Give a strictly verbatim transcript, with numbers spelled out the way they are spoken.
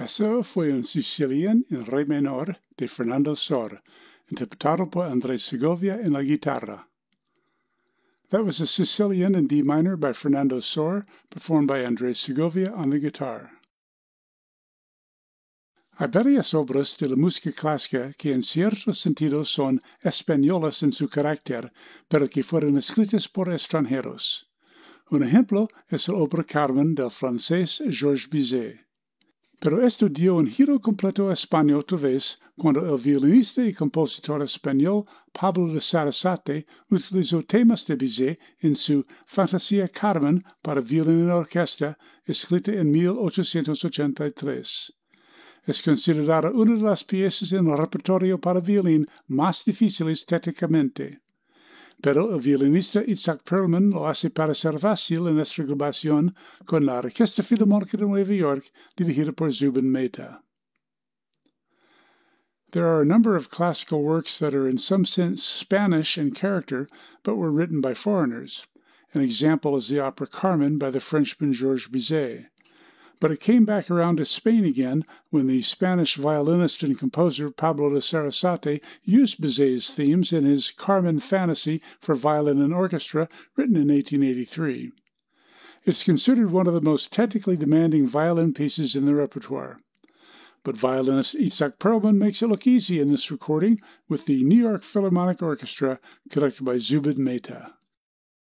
Eso fue un Sicilian en re menor de Fernando Sor, interpretado por Andrés Segovia en la guitarra. That was a Sicilian in D minor by Fernando Sor, performed by Andrés Segovia on the guitar. Hay varias obras de la música clásica que en cierto sentido son españolas en su carácter, pero que fueron escritas por extranjeros. Un ejemplo es la obra Carmen del francés Georges Bizet. Pero esto dio un giro completo a España otra vez cuando el violinista y compositor español Pablo de Sarasate utilizó temas de Bizet en su Fantasía Carmen para violín y orquesta, escrita en mil ochocientos ochenta y tres. Es considerada una de las piezas en el repertorio para violín más difíciles técnicamente. Pero el violinista Itzhak Perlman lo hace parecer fácil en esta grabación con la Orquesta Filarmónica de Nueva York, dirigida por Zubin Mehta. There are a number of classical works that are in some sense Spanish in character, but were written by foreigners. An example is the opera Carmen by the Frenchman Georges Bizet. But it came back around to Spain again when the Spanish violinist and composer Pablo de Sarasate used Bizet's themes in his Carmen Fantasy for violin and orchestra, written in eighteen eighty-three. It's considered one of the most technically demanding violin pieces in the repertoire. But violinist Itzhak Perlman makes it look easy in this recording with the New York Philharmonic Orchestra, conducted by Zubin Mehta.